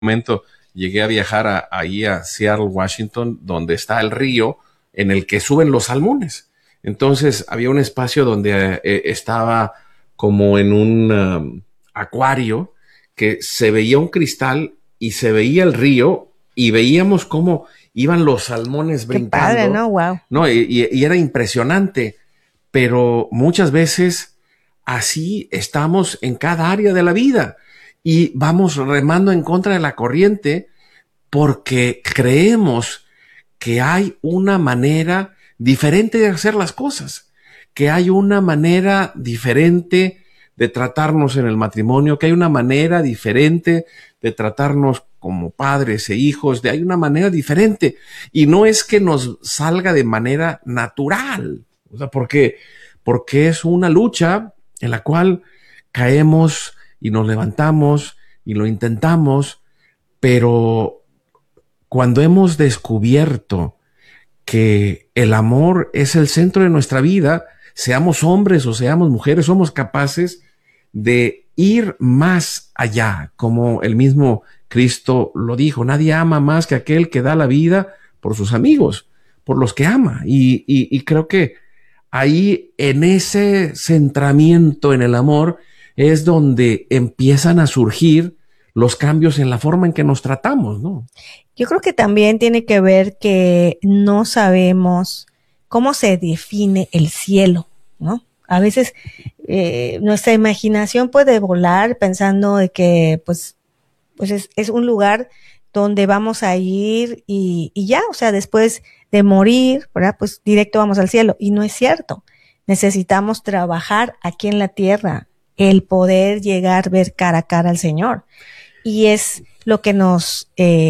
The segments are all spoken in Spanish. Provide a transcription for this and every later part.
momento llegué a viajar ahí a Seattle, Washington, donde está el río en el que suben los salmones. Entonces había un espacio donde estaba como en un acuario que se veía un cristal y se veía el río y veíamos cómo iban los salmones brincando. Qué padre, ¿no? Wow. No, y era impresionante, pero muchas veces así estamos en cada área de la vida y vamos remando en contra de la corriente porque creemos que hay una manera diferente de hacer las cosas, que hay una manera diferente de tratarnos en el matrimonio, que hay una manera diferente de tratarnos como padres e hijos, hay una manera diferente. Y no es que nos salga de manera natural, o sea, porque es una lucha en la cual caemos y nos levantamos y lo intentamos, pero cuando hemos descubierto que el amor es el centro de nuestra vida, seamos hombres o seamos mujeres, somos capaces de ir más allá, como el mismo Cristo lo dijo: nadie ama más que aquel que da la vida por sus amigos, por los que ama. Y creo que ahí, en ese centramiento en el amor, es donde empiezan a surgir los cambios en la forma en que nos tratamos, ¿no? Yo creo que también tiene que ver que no sabemos cómo se define el cielo, ¿no? A veces nuestra imaginación puede volar pensando de que pues es un lugar donde vamos a ir y ya, o sea, después de morir, ¿verdad? Pues directo vamos al cielo. Y no es cierto. Necesitamos trabajar aquí en la tierra, el poder llegar, ver cara a cara al Señor. Y es lo que nos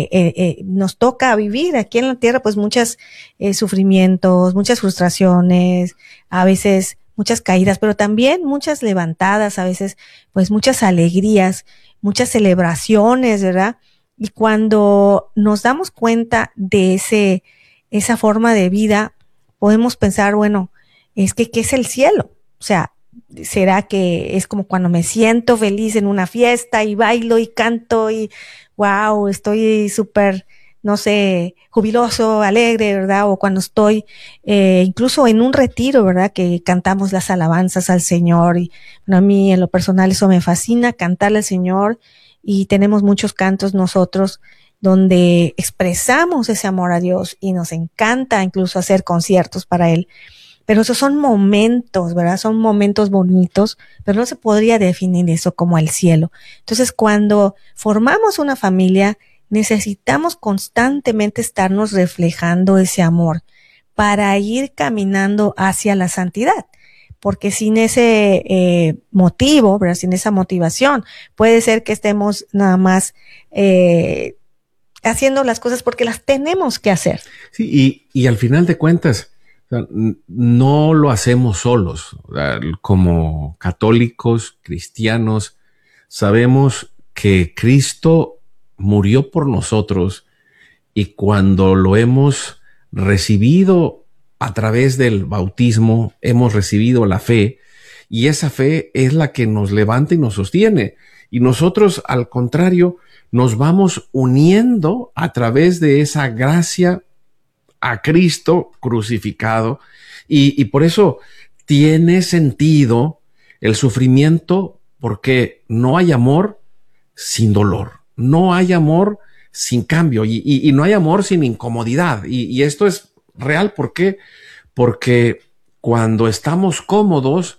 toca vivir aquí en la tierra, pues muchos sufrimientos, muchas frustraciones, a veces muchas caídas, pero también muchas levantadas, a veces pues muchas alegrías, muchas celebraciones, ¿verdad? Y cuando nos damos cuenta de esa forma de vida, podemos pensar, bueno, es que ¿qué es el cielo? O sea, ¿será que es como cuando me siento feliz en una fiesta y bailo y canto y wow, estoy súper, no sé, jubiloso, alegre, ¿verdad? O cuando estoy incluso en un retiro, ¿verdad? Que cantamos las alabanzas al Señor. Y bueno, a mí en lo personal eso me fascina, cantarle al Señor, y tenemos muchos cantos nosotros donde expresamos ese amor a Dios y nos encanta incluso hacer conciertos para Él. Pero esos son momentos, ¿verdad? Son momentos bonitos, pero no se podría definir eso como el cielo. Entonces, cuando formamos una familia, necesitamos constantemente estarnos reflejando ese amor para ir caminando hacia la santidad. Porque sin ese motivo, ¿verdad? Sin esa motivación, puede ser que estemos nada más haciendo las cosas porque las tenemos que hacer. Sí, y al final de cuentas, no lo hacemos solos. Como católicos, cristianos, sabemos que Cristo murió por nosotros, y cuando lo hemos recibido a través del bautismo, hemos recibido la fe, y esa fe es la que nos levanta y nos sostiene. Y nosotros, al contrario, nos vamos uniendo a través de esa gracia a Cristo crucificado, y por eso tiene sentido el sufrimiento, porque no hay amor sin dolor, no hay amor sin cambio, y no hay amor sin incomodidad, y esto es real. ¿Por qué? Porque cuando estamos cómodos,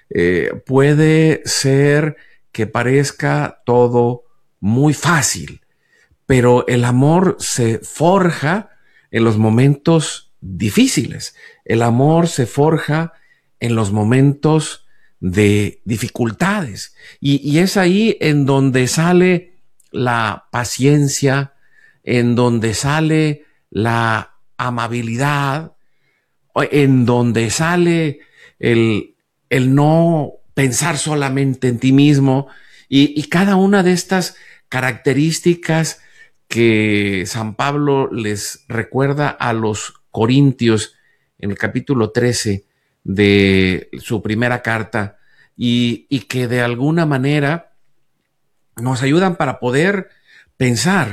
puede ser que parezca todo muy fácil, pero el amor se forja en los momentos difíciles. El amor se forja en los momentos de dificultades. Y es ahí en donde sale la paciencia, en donde sale la amabilidad, en donde sale el no pensar solamente en ti mismo, y cada una de estas características que San Pablo les recuerda a los Corintios en el capítulo 13 de su primera carta, y que de alguna manera nos ayudan para poder pensar